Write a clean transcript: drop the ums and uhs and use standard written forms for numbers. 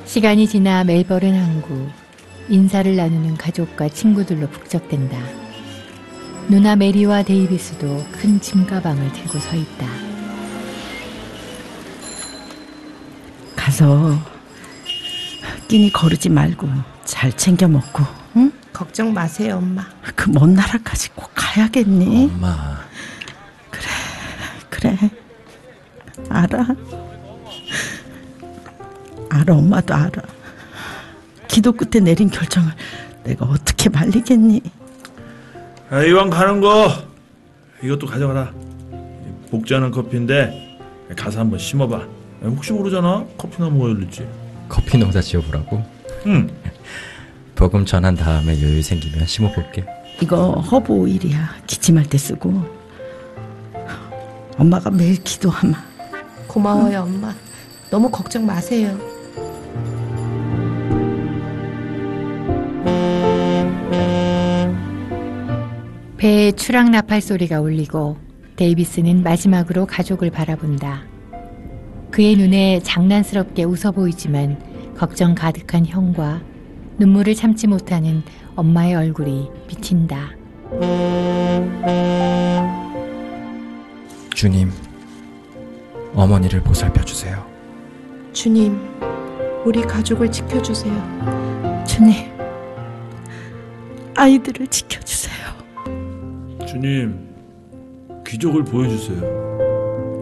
시간이 지나 멜버른 항구. 인사를 나누는 가족과 친구들로 북적댄다. 누나 메리와 데이비스도 큰 짐가방을 들고 서 있다. 가서 끼니 거르지 말고 잘 챙겨 먹고, 응? 걱정 마세요, 엄마. 그 먼 나라까지 꼭 가야겠니? 엄마. 그래. 알아. 엄마도 알아. 기도 끝에 내린 결정을 내가 어떻게 말리겠니? 이왕 가는 거 이것도 가져가라. 복지하는 커피인데 가서 한번 심어봐. 혹시 모르잖아. 커피나무가 열릴지. 커피 농사 지어보라고? 응. 복음 전한 다음에 여유 생기면 심어볼게. 이거 허브 오일이야. 기침할 때 쓰고. 엄마가 매일 기도하마. 고마워요, 엄마. 너무 걱정 마세요. 배에 추락 나팔 소리가 울리고 데이비스는 마지막으로 가족을 바라본다. 그의 눈에 장난스럽게 웃어 보이지만 걱정 가득한 형과 눈물을 참지 못하는 엄마의 얼굴이 비친다. 주님, 어머니를 보살펴주세요. 주님, 우리 가족을 지켜주세요. 주님, 아이들을 지켜주세요. 주님, 기적을 보여주세요.